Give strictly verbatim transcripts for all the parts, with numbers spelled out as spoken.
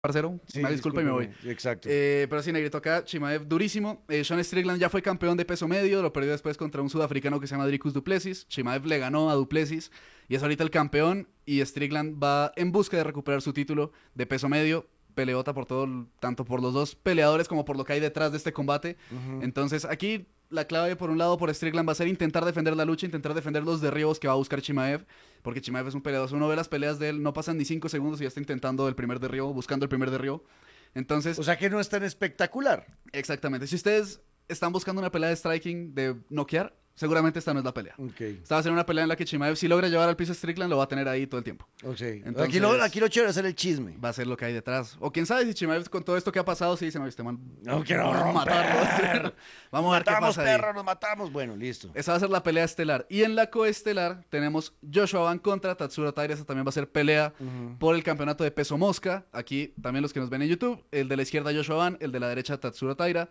parcero, Sí, una disculpa y me voy. Exacto. Eh, pero sí, negrito, acá, Chimaev durísimo. Eh, Sean Strickland ya fue campeón de peso medio, lo perdió después contra un sudafricano que se llama Dricus du Plessis. Chimaev le ganó a du Plessis y es ahorita el campeón. Y Strickland va en busca de recuperar su título de peso medio. Peleota por todo, tanto por los dos peleadores como por lo que hay detrás de este combate. Uh-huh. Entonces, aquí la clave, por un lado, por Strickland va a ser intentar defender la lucha, intentar defender los derribos que va a buscar Chimaev, porque Chimaev es un peleador. Si uno ve las peleas de él, no pasan ni cinco segundos y ya está intentando el primer derribo, buscando el primer derribo. Entonces, o sea que no es tan espectacular. Exactamente. Si ustedes están buscando una pelea de striking, de noquear, seguramente esta no es la pelea. Okay. Esta va a ser una pelea en la que Chimaev, si logra llevar al piso a Strickland, lo va a tener ahí todo el tiempo. Okay. Entonces, aquí, lo, aquí lo chévere es hacer el chisme. Va a ser lo que hay detrás. O quién sabe si Chimaev, con todo esto que ha pasado, sí dice, no, este man, no quiero vamos a matarlo. Vamos a ver qué matamos, pasa perro, ahí. nos matamos. Bueno, listo. Esa va a ser la pelea estelar. Y en la coestelar tenemos Joshua Van contra Tatsuro Taira. Esa también va a ser pelea uh-huh. por el campeonato de peso mosca. Aquí también los que nos ven en YouTube. El de la izquierda Joshua Van, el de la derecha Tatsuro Taira.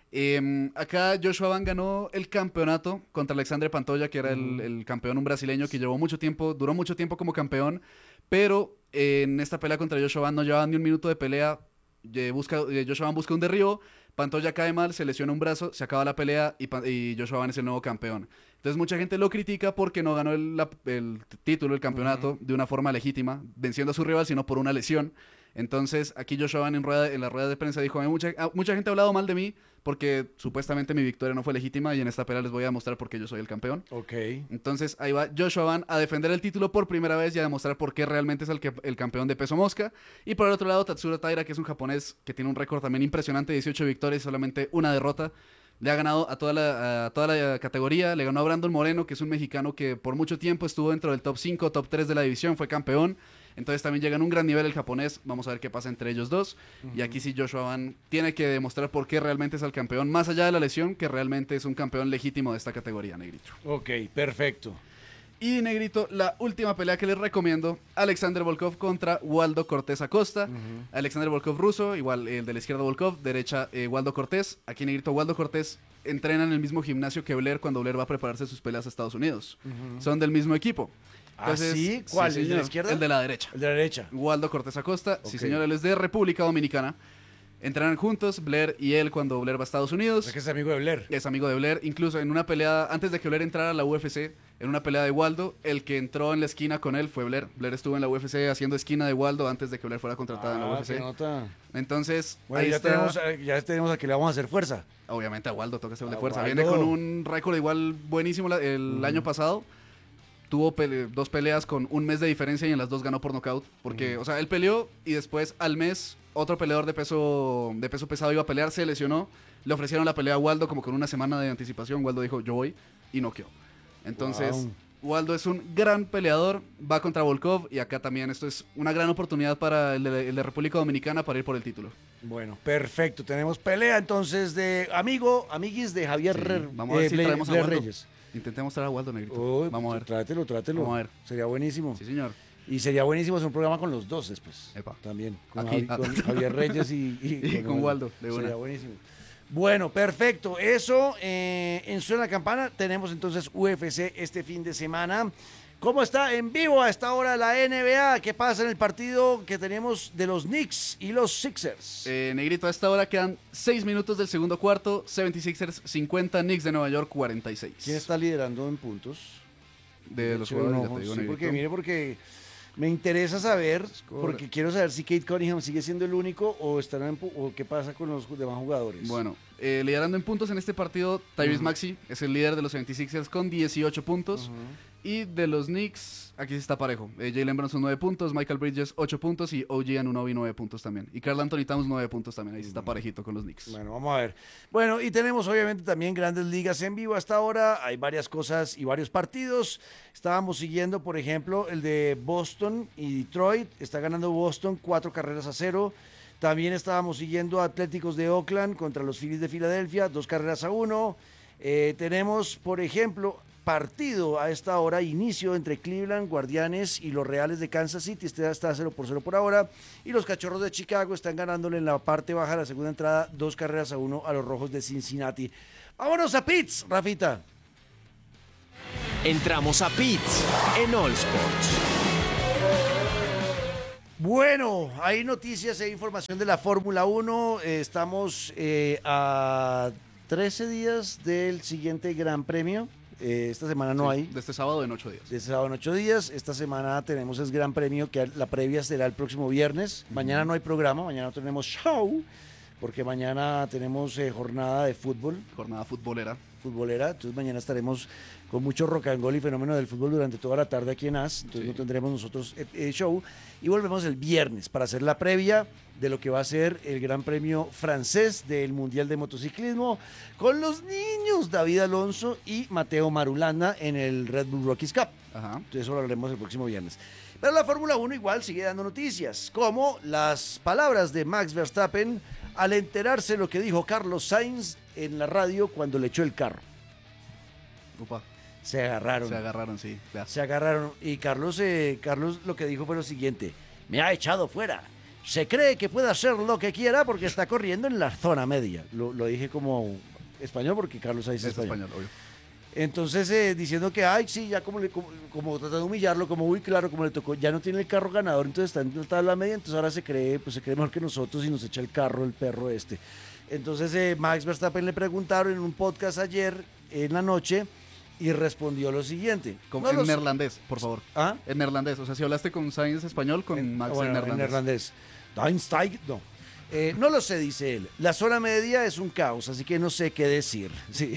Eh, acá Joshua Van ganó el campeonato contra Alexandre Pantoja, que era uh-huh. el, el campeón, un brasileño que llevó mucho tiempo, duró mucho tiempo como campeón, pero eh, en esta pelea contra Joshua Van no llevaba ni un minuto de pelea. eh, busca, eh, Joshua Van busca un derribo, Pantoja cae mal, se lesiona un brazo, se acaba la pelea y, y Joshua Van es el nuevo campeón. Entonces mucha gente lo critica porque no ganó el, la, el título, el campeonato uh-huh. de una forma legítima, venciendo a su rival, sino por una lesión. Entonces aquí Joshua Van en, rueda, en la rueda de prensa dijo, mucha, mucha gente ha hablado mal de mí porque supuestamente mi victoria no fue legítima y en esta pelea les voy a demostrar por qué yo soy el campeón. Ok. Entonces ahí va Joshua Van a defender el título por primera vez y a demostrar por qué realmente es el, que, el campeón de peso mosca. Y por el otro lado Tatsuro Taira, que es un japonés que tiene un récord también impresionante, dieciocho victorias y solamente una derrota. Le ha ganado a toda, la, a toda la categoría, le ganó a Brandon Moreno, que es un mexicano que por mucho tiempo estuvo dentro del top cinco, top tres de la división, fue campeón. Entonces también llega en un gran nivel el japonés. Vamos a ver qué pasa entre ellos dos. Uh-huh. Y aquí sí Joshua Van tiene que demostrar por qué realmente es el campeón, más allá de la lesión, que realmente es un campeón legítimo de esta categoría, negrito. Ok, perfecto. Y, negrito, la última pelea que les recomiendo, Alexander Volkov contra Waldo Cortés Acosta. Uh-huh. Alexander Volkov ruso, igual el de la izquierda Volkov, derecha eh, Waldo Cortés. Aquí, negrito, Waldo Cortés entrena en el mismo gimnasio que Blair cuando Blair va a prepararse sus peleas a Estados Unidos. Uh-huh. Son del mismo equipo. Entonces, ¿ah, sí? ¿Cuál? Sí, ¿El de la izquierda? El de la derecha. El de la derecha. Waldo Cortés Acosta. Okay. Sí, señor, él es de República Dominicana. Entrenan juntos, Blair y él, cuando Blair va a Estados Unidos. Es que es amigo de Blair. Es amigo de Blair. Incluso en una pelea, antes de que Blair entrara a la U F C, en una pelea de Waldo, el que entró en la esquina con él fue Blair. Blair estuvo en la U F C haciendo esquina de Waldo antes de que Blair fuera contratada ah, en la U F C. qué nota. Entonces, bueno, ahí ya, está. tenemos, ya tenemos a que le vamos a hacer fuerza. Obviamente a Waldo toca hacerle a fuerza. Waldo. Viene con un récord igual buenísimo el uh-huh. año pasado. Tuvo pele- dos peleas con un mes de diferencia y en las dos ganó por nocaut. Porque, uh-huh. o sea, él peleó y después al mes otro peleador de peso, de peso pesado iba a pelear, se lesionó. Le ofrecieron la pelea a Waldo como con una semana de anticipación. Waldo dijo, yo voy, y noqueó. Entonces, wow. Waldo es un gran peleador, va contra Volkov y acá también esto es una gran oportunidad para el de, el de República Dominicana para ir por el título. Bueno, perfecto. Tenemos pelea entonces de amigo, amiguis de Javier sí. Vamos a ver eh, si Ble- traemos a Blair Waldo. Reyes. Intentemos traer a Waldo, negrito. Uy, vamos a ver. Trátelo, trátelo. Vamos a ver. Sería buenísimo. Sí, señor. Y sería buenísimo hacer un programa con los dos después. Epa. También. Con, Aquí. Javi, con Javier Reyes y, y, y con, con Waldo. De sería una. buenísimo. Bueno, perfecto. Eso, eh, en Suena la Campana, tenemos entonces U F C este fin de semana. ¿Cómo está en vivo a esta hora la N B A? ¿Qué pasa en el partido que tenemos de los Knicks y los Sixers? Eh, negrito, a esta hora quedan seis minutos del segundo cuarto. setenta y seis ers cincuenta, Knicks de Nueva York cuarenta y seis. ¿Quién está liderando en puntos? De, de los jugadores, jugadores, no, ya te digo, sí, negrito. porque mire, porque me interesa saber, porque quiero saber si Kate Cunningham sigue siendo el único o estarán en, o qué pasa con los demás jugadores. Bueno, eh, liderando en puntos en este partido, Tyrese uh-huh. Maxey es el líder de los setenta y seis ers con dieciocho puntos. Uh-huh. Y de los Knicks, aquí sí está parejo. Eh, Jalen Brunson nueve puntos, Michael Bridges ocho puntos y O G Anunoby nueve puntos también. Y Karl Anthony Towns nueve puntos también. Ahí sí está parejito con los Knicks. Bueno, vamos a ver. Bueno, y tenemos obviamente también grandes ligas en vivo hasta ahora. Hay varias cosas y varios partidos. Estábamos siguiendo, por ejemplo, el de Boston y Detroit. Está ganando Boston cuatro carreras a cero. También estábamos siguiendo a Atléticos de Oakland contra los Phillies de Filadelfia, dos carreras a uno. Eh, tenemos, por ejemplo, partido a esta hora, inicio entre Cleveland, Guardianes y los Reales de Kansas City. Este está cero por cero por ahora. Y los Cachorros de Chicago están ganándole en la parte baja de la segunda entrada, dos carreras a uno a los Rojos de Cincinnati. Vámonos a Pits, Rafita. Entramos a Pits en All Sports. Bueno, hay noticias e información de la Fórmula uno. Eh, estamos eh, a trece días del siguiente Gran Premio. Eh, esta semana no Sí, hay. de este sábado en ocho días. De este sábado en ocho días. Esta semana tenemos el Gran Premio, que la previa será el próximo viernes. Uh-huh. Mañana no hay programa, mañana no tenemos show, porque mañana tenemos eh, jornada de fútbol. Jornada futbolera. Futbolera, entonces mañana estaremos con mucho rock and roll y fenómeno del fútbol durante toda la tarde aquí en A S, entonces sí. No tendremos nosotros eh, show y volvemos el viernes para hacer la previa de lo que va a ser el Gran Premio francés del Mundial de Motociclismo con los niños David Alonso y Mateo Marulanda en el Red Bull Rockies Cup. Ajá. Entonces eso lo hablaremos el próximo viernes. Pero la Fórmula uno igual sigue dando noticias, como las palabras de Max Verstappen al enterarse lo que dijo Carlos Sainz en la radio cuando le echó el carro. Upa. Se agarraron. Se agarraron, sí. Ya. Se agarraron. Y Carlos, eh, Carlos lo que dijo fue lo siguiente: me ha echado fuera. Se cree que puede hacer lo que quiera porque está corriendo en la zona media. Lo, lo dije como español porque Carlos Sainz es español. español obvio. Entonces, eh, diciendo que, ay, sí, ya como, le, como, como tratando de humillarlo, como, uy, claro, como le tocó, ya no tiene el carro ganador, entonces está en la tabla media, entonces ahora se cree, pues se cree mejor que nosotros y nos echa el carro el perro este. Entonces, eh, Max Verstappen le preguntaron en un podcast ayer en la noche y respondió lo siguiente. Como, no en neerlandés, por favor. ¿Ah? En neerlandés, o sea, si hablaste con Sainz español, con en, Max bueno, en neerlandés. En neerlandés. Einstein, no. Eh, no lo sé, dice él. La zona media es un caos, así que no sé qué decir. Sí.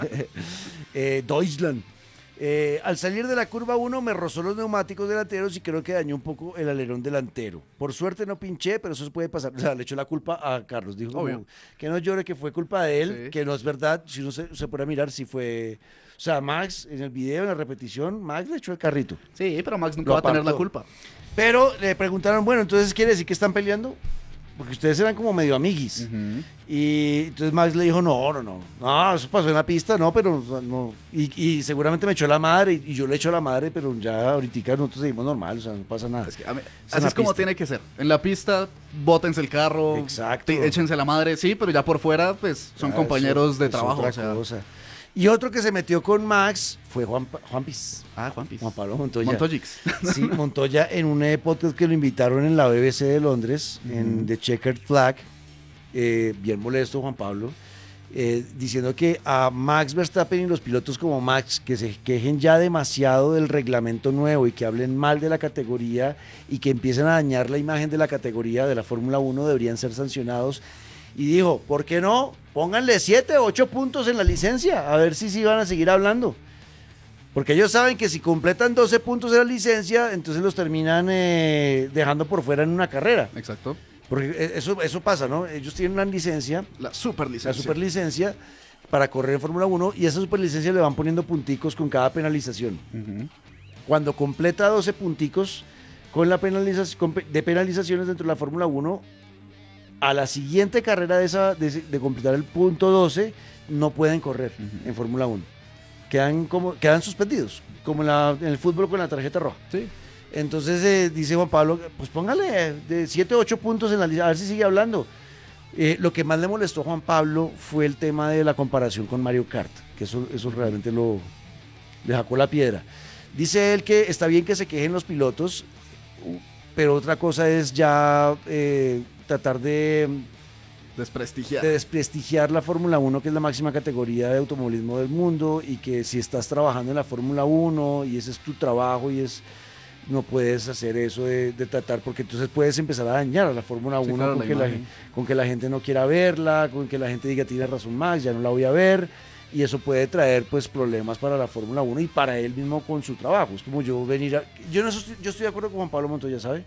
eh, Deutschland. Eh, al salir de la curva uno me rozó los neumáticos delanteros y creo que dañó un poco el alerón delantero. Por suerte no pinché, pero eso se puede pasar. O sea, le echó la culpa a Carlos. Dijo como, que no llore, que fue culpa de él, sí. Que no es verdad. Si uno se, se puede mirar, si fue... O sea, Max, en el video, en la repetición, Max le echó el carrito. Sí, pero Max nunca va a tener la culpa. Pero le preguntaron, bueno, entonces ¿quiere decir que están peleando? Porque ustedes eran como medio amiguis. Uh-huh. Y entonces Max le dijo, no, no, no, no, eso pasó en la pista, no, pero no. Y, y seguramente me echó la madre y, y yo le echo la madre, pero ya ahorita nosotros seguimos normal, o sea, no pasa nada. Es que, mí, es así es como tiene que ser. En la pista, bótense el carro, exacto. Échense la madre, sí, pero ya por fuera, pues, son ya, compañeros eso, de trabajo. O sea. Cosa. Y otro que se metió con Max fue Juan, Juan Piz. Ah, Juan Piz. Juan Pablo Montoya. Montoyix. Sí, Montoya en un podcast que lo invitaron en la B B C de Londres, uh-huh. En The Checkered Flag, eh, bien molesto Juan Pablo, eh, diciendo que a Max Verstappen y los pilotos como Max, que se quejen ya demasiado del reglamento nuevo y que hablen mal de la categoría y que empiecen a dañar la imagen de la categoría de la Fórmula uno, deberían ser sancionados. Y dijo, ¿por qué no? Pónganle siete o ocho puntos en la licencia, a ver si sí van a seguir hablando. Porque ellos saben que si completan doce puntos en la licencia, entonces los terminan eh, dejando por fuera en una carrera. Exacto. Porque eso, eso pasa, ¿no? Ellos tienen una licencia. La superlicencia. La superlicencia para correr en Fórmula uno y esa superlicencia le van poniendo punticos con cada penalización. Uh-huh. Cuando completa doce punticos con la penalización, de penalizaciones dentro de la Fórmula uno, a la siguiente carrera de, esa, de, de completar el punto doce, no pueden correr uh-huh. en Fórmula uno. Quedan, como, quedan suspendidos, como en, la, en el fútbol con la tarjeta roja. Sí. Entonces eh, dice Juan Pablo, pues póngale de siete o ocho puntos en la lista, a ver si sigue hablando. Eh, lo que más le molestó a Juan Pablo fue el tema de la comparación con Mario Kart, que eso, eso realmente lo, le sacó la piedra. Dice él que está bien que se quejen los pilotos, pero otra cosa es ya... Eh, tratar de desprestigiar. de desprestigiar la Fórmula uno, que es la máxima categoría de automovilismo del mundo, y que si estás trabajando en la Fórmula uno y ese es tu trabajo y es no puedes hacer eso de, de tratar, porque entonces puedes empezar a dañar a la Fórmula uno, sí, claro, con, que la, con que la gente no quiera verla, con que la gente diga tiene razón Max, ya no la voy a ver, y eso puede traer pues problemas para la Fórmula uno y para él mismo con su trabajo. Es como yo venir a... Yo, no estoy, yo estoy de acuerdo con Juan Pablo Montoya, ¿sabe?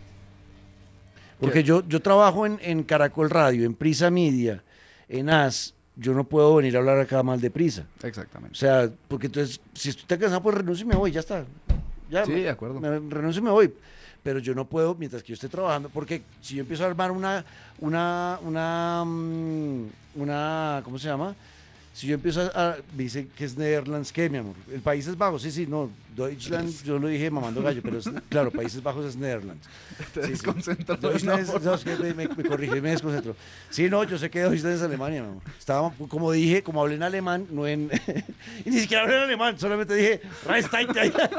Porque yo, yo trabajo en, en Caracol Radio, en Prisa Media, en A S, yo no puedo venir a hablar acá mal de Prisa. Exactamente. O sea, porque entonces, si estoy cansado, pues renuncio y me voy, ya está. Ya, sí, me, de acuerdo. Me, renuncio y me voy. Pero yo no puedo, mientras que yo esté trabajando, porque si yo empiezo a armar una, una, una, una, ¿cómo se llama? Si yo empiezo a, a- me dice que es Netherlands, ¿qué, mi amor? El Países Bajos, sí, sí, no, Deutschland, yo lo dije mamando gallo, pero es- claro, Países Bajos es Netherlands. Te Sí, sí. desconcentró. Deutschland es- No, no, es que me, me, me corrige, me desconcentró. Sí, no, yo sé que Deutschland es Alemania, mi amor. Estaba, como dije, como hablé en alemán, no en... y ni siquiera hablé en alemán, solamente dije, Reichstag.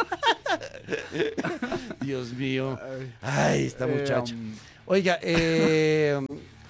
Dios mío. Ay, esta Eh, muchacha. um, Oiga, eh,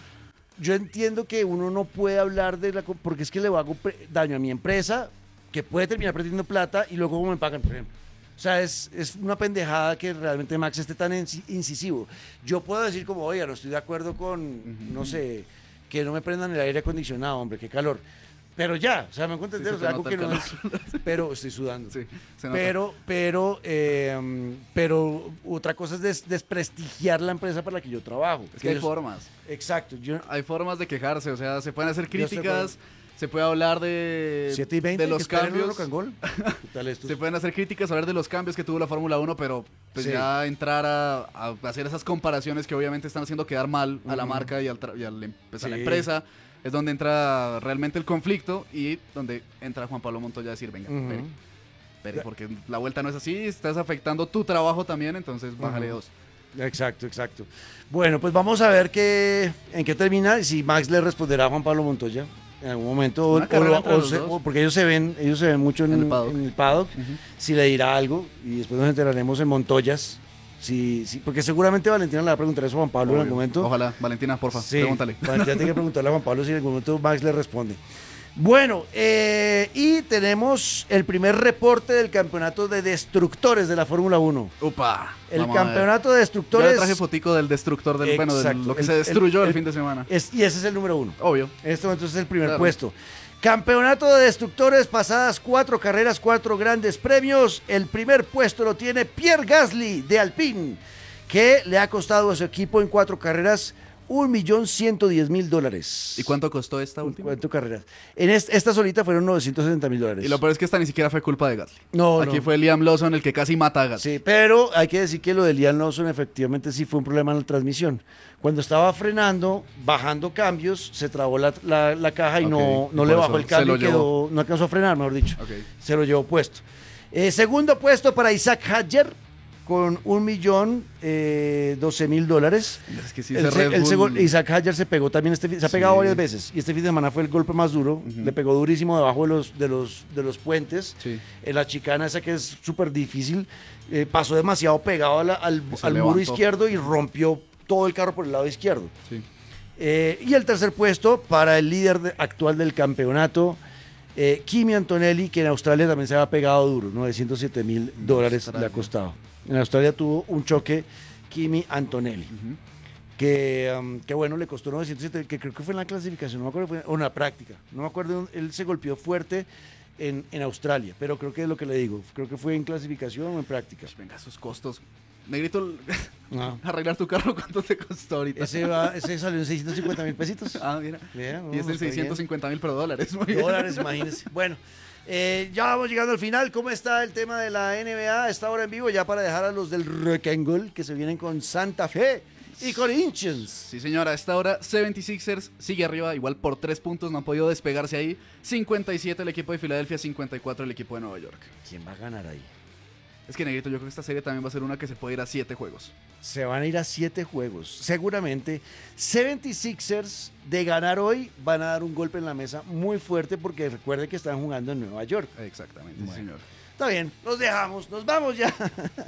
yo entiendo que uno no puede hablar de la... co- porque es que le hago pre- daño a mi empresa, que puede terminar perdiendo plata y luego cómo me pagan, por ejemplo. O sea, es, es una pendejada que realmente Max esté tan inci- incisivo. Yo puedo decir como, oiga, no estoy de acuerdo con, no sé, que no me prendan el aire acondicionado, hombre, qué calor. Pero ya, o sea, me encuentro Sí, entender, se o sea, te algo nota que el no es... Pero estoy sudando. sí, se nota. Pero, pero, eh, pero otra cosa es des- desprestigiar la empresa para la que yo trabajo. Es que hay yo- formas. Exacto. Yo, Hay formas de quejarse, o sea, se pueden hacer Yo estoy críticas, se puede hablar de, siete y veinte, de que los esperen el cambios. Rock and Roll. ¿Qué tal esto? Se pueden hacer críticas, hablar de los cambios que tuvo la Fórmula uno, pero pues Sí. ya entrar a, a hacer esas comparaciones que obviamente están haciendo quedar mal a la Ujú. marca y, al tra- y al em- pues, a la Sí. empresa, es donde entra realmente el conflicto y donde entra Juan Pablo Montoya a decir, venga, Ujú. Pere, Pere, porque la vuelta no es así, estás afectando tu trabajo también, entonces bájale Ujú. dos. Exacto, exacto. Bueno, pues vamos a ver qué, en qué termina y si Max le responderá a Juan Pablo Montoya en algún momento. Una o- carrera o- entre o los se- dos. o- porque ellos se ven, ellos se ven mucho en, En el paddock. en el paddock, si le dirá algo y después nos enteraremos en Montoyas. Si, si- porque seguramente Valentina le va a preguntar eso a Juan Pablo en algún Obvio. momento. Ojalá, Valentina, porfa, Sí, pregúntale. Valentina tiene que preguntarle a Juan Pablo si en algún momento Max le responde. Bueno, eh, y tenemos el primer reporte del campeonato de destructores de la Fórmula uno. Upa. El vamos a ver. campeonato de Yo destructores. le traje fotico del destructor del, bueno, de Exacto. lo que El- se destruyó el, el- fin de semana. es- y ese es el número uno. Obvio. En este momento es el primer Claro. puesto. Campeonato de destructores, pasadas cuatro carreras, cuatro grandes premios. El primer puesto lo tiene Pierre Gasly de Alpine, que le ha costado a su equipo en cuatro carreras un millón ciento diez mil dólares. ¿Y cuánto costó esta En última? cuatro carreras. En est- esta solita fueron novecientos setenta mil dólares. Y lo peor es que esta ni siquiera fue culpa de Gasly. No, Aquí no. fue Liam Lawson el que casi mata a Gasly. Sí, pero hay que decir que lo de Liam Lawson efectivamente sí fue un problema en la transmisión. Cuando estaba frenando, bajando cambios, se trabó la, la- la caja y Ok, no, y no por le eso bajó el se cambio lo y quedó, no alcanzó a frenar, mejor dicho. Ok. Se lo llevó puesto. Eh, segundo puesto para Isaac Hadjar con un millón eh, doce mil dólares. Es que sí, El ese se- Red el Bull- segundo- Isaac Hadjar se pegó también este fin- se ha pegado Sí. varias veces y este fin de semana fue el golpe más duro. Le pegó durísimo debajo de los, de los, de los puentes. Sí. En la chicana esa que es súper difícil. eh, pasó demasiado pegado a la- al, Y se al muro levantó. izquierdo y rompió todo el carro por el lado izquierdo. Sí. Eh, y el tercer puesto para el líder de- actual del campeonato, eh, Kimi Antonelli, que en Australia también se había pegado duro, novecientos siete mil dólares le ha Australia. costado. En Australia tuvo un choque Kimi Antonelli, que, um, que bueno, le costó novecientos siete, que creo que fue en la clasificación, no me acuerdo, fue- o en la práctica, no me acuerdo, él se golpeó fuerte en, en Australia, pero creo que es lo que le digo, creo que fue en clasificación o en práctica. Pues venga, esos costos. Negrito, Ah. arreglar tu carro, ¿cuánto te costó ahorita? Ese, va- ese salió en seiscientos cincuenta mil pesitos. Ah, mira. Vea, no, y este en está bien. seiscientos cincuenta mil, pero dólares. Muy bien. Dólares, imagínense. Bueno, eh, ya vamos llegando al final. ¿Cómo está el tema de la N B A? Está ahora en vivo ya para dejar a los del Rock and Roll que se vienen con Santa Fe y Corinthians. Sí, señora, a esta hora setenta y seis ers sigue arriba, igual por tres puntos, no han podido despegarse ahí. cincuenta y siete el equipo de Filadelfia, cincuenta y cuatro el equipo de Nueva York. ¿Quién va a ganar ahí? Es que, Negrito, yo creo que esta serie también va a ser una que se puede ir a siete juegos. Se van a ir a siete juegos. Seguramente setenta y seis ers de ganar hoy van a dar un golpe en la mesa muy fuerte porque recuerde que están jugando en Nueva York. Exactamente, sí, Bueno. señor. Está bien, los dejamos, nos vamos ya.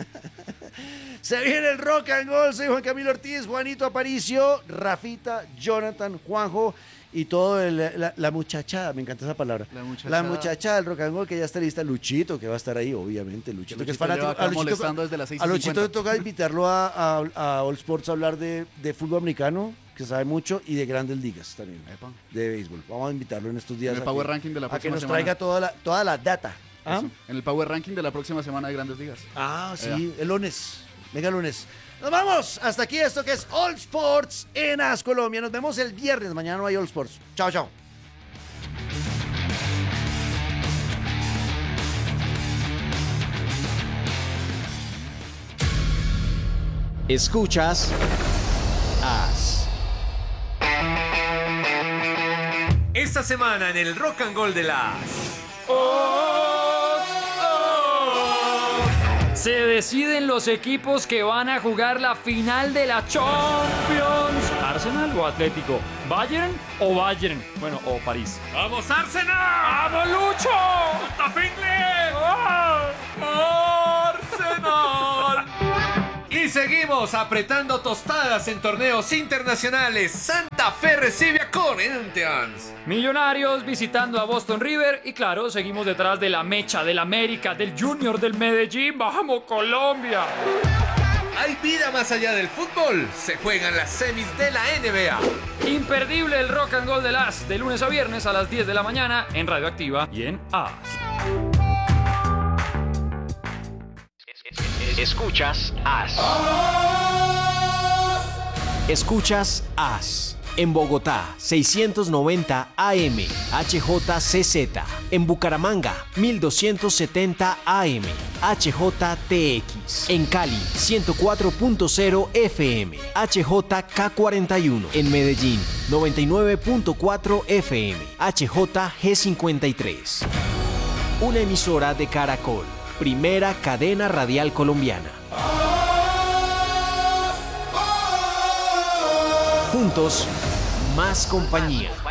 Se viene el Rock and Roll, soy Juan Camilo Ortiz, Juanito Aparicio, Rafita, Jonathan, Juanjo y todo el- la, la muchachada, me encanta esa palabra. La muchachada. La muchachada del Rock and Roll que ya está lista, Luchito que va a estar ahí, obviamente, Luchito, que es fanático. lleva acá A Luchito, molestando desde las seis y a Luchito le cincuenta. toca invitarlo a, a, a All Sports a hablar de, de fútbol americano, que sabe mucho, y de grandes ligas también, Epa. de béisbol. Vamos a invitarlo en estos días En el a Power que- Ranking de la a que próxima nos semana. traiga toda la, toda la data. ¿Ah? Eso, en el Power Ranking de la próxima semana de Grandes Ligas. Ah, sí, Allá. el lunes. Venga, el lunes. Nos vamos. Hasta aquí esto que es All Sports en As Colombia. Nos vemos el viernes. Mañana no hay All Sports. Chao, chao. Escuchas As. Es Esta semana en el Rock and Roll de las... Se deciden los equipos que van a jugar la final de la Champions. ¿Arsenal o Atlético? ¿Bayern o Bayern? Bueno, o París. ¡Vamos, Arsenal! ¡Vamos, Lucho! ¡Tafingle! ¡Arsenal! Y seguimos apretando tostadas en torneos internacionales. Santa Fe recibe a Corinthians. Millonarios visitando a Boston River. Y claro, seguimos detrás de la mecha del América, del Junior del Medellín. ¡Vamos, Colombia! Hay vida más allá del fútbol. Se juegan las semis de la N B A. Imperdible el Rock and Roll de las, de lunes a viernes a las diez de la mañana en Radioactiva y en A S. Escuchas A S. Escuchas A S. En Bogotá, seiscientos noventa A M, H J C Z. En Bucaramanga, mil doscientos setenta A M, H J T X. En Cali, ciento cuatro punto cero F M, H J K cuarenta y uno. En Medellín, noventa y nueve punto cuatro F M, H J G cincuenta y tres. Una emisora de Caracol, primera cadena radial colombiana. Juntos, más compañía.